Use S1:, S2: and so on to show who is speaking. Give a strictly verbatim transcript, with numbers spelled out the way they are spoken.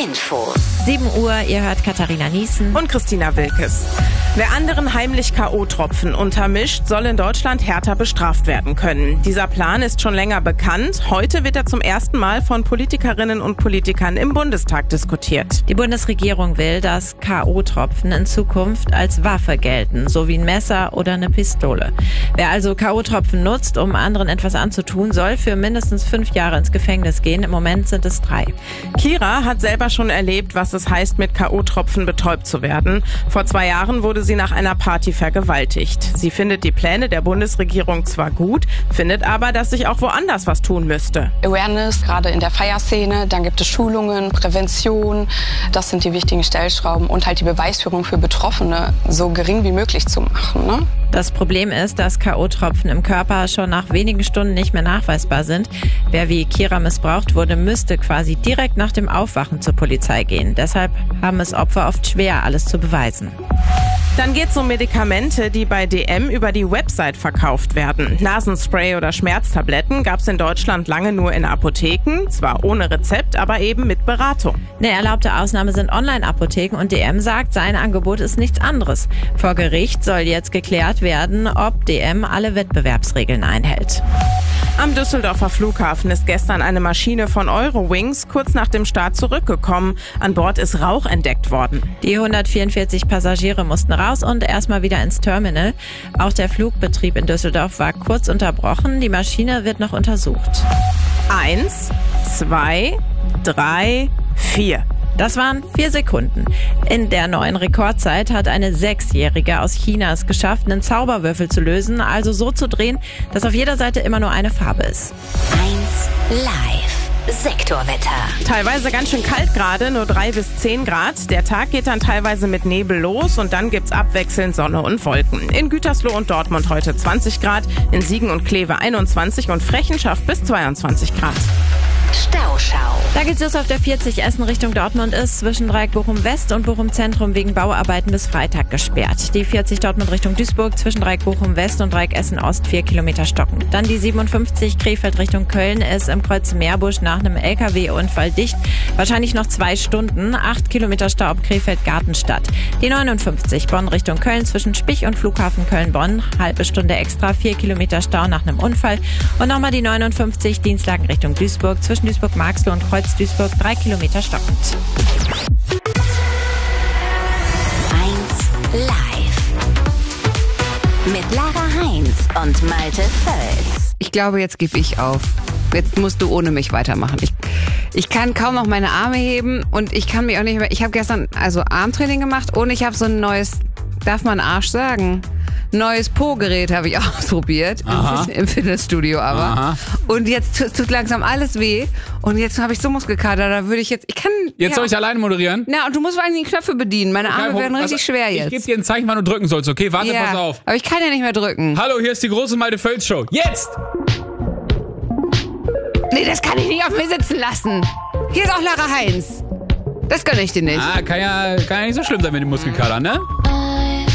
S1: Infos.
S2: sieben Uhr, ihr hört Katharina Niesen
S3: und Christina Wilkes. Wer anderen heimlich K O-Tropfen untermischt, soll in Deutschland härter bestraft werden können. Dieser Plan ist schon länger bekannt. Heute wird er zum ersten Mal von Politikerinnen und Politikern im Bundestag diskutiert.
S2: Die Bundesregierung will, dass K O-Tropfen in Zukunft als Waffe gelten, so wie ein Messer oder eine Pistole. Wer also K O-Tropfen nutzt, um anderen etwas anzutun, soll für mindestens fünf Jahre ins Gefängnis gehen. Im Moment sind es drei.
S3: Kira hat selber schon erlebt, was es heißt, mit K O-Tropfen betäubt zu werden. Vor zwei Jahren wurde sie nach einer Party vergewaltigt. Sie findet die Pläne der Bundesregierung zwar gut, findet aber, dass sich auch woanders was tun müsste.
S4: Awareness, gerade in der Feierszene, dann gibt es Schulungen, Prävention, das sind die wichtigen Stellschrauben und halt die Beweisführung für Betroffene so gering wie möglich zu machen, ne?
S2: Das Problem ist, dass K O-Tropfen im Körper schon nach wenigen Stunden nicht mehr nachweisbar sind. Wer wie Kira missbraucht wurde, müsste quasi direkt nach dem Aufwachen zur Polizei gehen. Deshalb haben es Opfer oft schwer, alles zu beweisen.
S3: Dann geht es um Medikamente, die bei D M über die Website verkauft werden. Nasenspray oder Schmerztabletten gab es in Deutschland lange nur in Apotheken, zwar ohne Rezept, aber eben mit Beratung.
S2: Eine erlaubte Ausnahme sind Online-Apotheken und D M sagt, sein Angebot ist nichts anderes. Vor Gericht soll jetzt geklärt werden, ob D M alle Wettbewerbsregeln einhält.
S3: Am Düsseldorfer Flughafen ist gestern eine Maschine von Eurowings kurz nach dem Start zurückgekommen. An Bord ist Rauch entdeckt worden.
S2: Die hundertvierundvierzig Passagiere mussten raus und erstmal wieder ins Terminal. Auch der Flugbetrieb in Düsseldorf war kurz unterbrochen. Die Maschine wird noch untersucht.
S3: Eins, zwei, drei, vier.
S2: Das waren vier Sekunden. In der neuen Rekordzeit hat eine Sechsjährige aus China es geschafft, einen Zauberwürfel zu lösen, also so zu drehen, dass auf jeder Seite immer nur eine Farbe ist.
S1: eins live. Sektorwetter.
S3: Teilweise ganz schön kalt gerade, nur drei bis zehn Grad. Der Tag geht dann teilweise mit Nebel los und dann gibt's abwechselnd Sonne und Wolken. In Gütersloh und Dortmund heute zwanzig Grad, in Siegen und Kleve einundzwanzig und Frechenschaft bis zweiundzwanzig Grad.
S1: Stauschau.
S2: Da geht's los auf der vierzig. Essen Richtung Dortmund ist zwischen Dreieck Bochum West und Bochum Zentrum wegen Bauarbeiten bis Freitag gesperrt. Die vierzig Dortmund Richtung Duisburg zwischen Dreieck Bochum West und Dreieck Essen Ost vier Kilometer stocken. Dann die siebenundfünfzig Krefeld Richtung Köln ist im Kreuz Meerbusch nach einem L K W-Unfall dicht. Wahrscheinlich noch zwei Stunden. acht Kilometer Stau ab Krefeld-Gartenstadt. Die neunundfünfzig Bonn Richtung Köln zwischen Spich und Flughafen Köln-Bonn. Halbe Stunde extra, vier Kilometer Stau nach einem Unfall. Und nochmal die neunundfünfzig Dienstlagen Richtung Duisburg zwischen Duisburg-Marxloh und Kreuz-Duisburg drei Kilometer stockend.
S1: eins live. Mit Lara Heinz und Malte Völz.
S5: Ich glaube, jetzt gebe ich auf. Jetzt musst du ohne mich weitermachen. Ich, ich kann kaum noch meine Arme heben und ich kann mich auch nicht mehr... Ich habe gestern also Armtraining gemacht und ich habe so ein neues, darf man Arsch sagen, neues Po-Gerät habe ich ausprobiert.
S6: Aha.
S5: Im Fitnessstudio aber.
S6: Aha.
S5: Und jetzt tut, tut langsam alles weh. Und jetzt habe ich so Muskelkater, da würde ich jetzt... Ich kann...
S6: Jetzt
S5: ja,
S6: soll ich alleine moderieren?
S5: Na, und du musst vor allem die Knöpfe bedienen. Meine Arme
S6: Kein
S5: werden
S6: Problem.
S5: richtig schwer
S6: Ich
S5: jetzt.
S6: gebe dir ein Zeichen, wann du drücken sollst, okay? Warte,
S5: ja,
S6: pass auf.
S5: aber ich kann ja nicht mehr drücken.
S6: Hallo, hier ist die große Malte Völz Show. Jetzt!
S5: Nee, das kann ich nicht auf mir sitzen lassen. Hier ist auch Lara Heinz. Das gönne ich dir nicht.
S6: Ah, kann ja, kann ja nicht so schlimm sein mit dem Muskelkater, ne?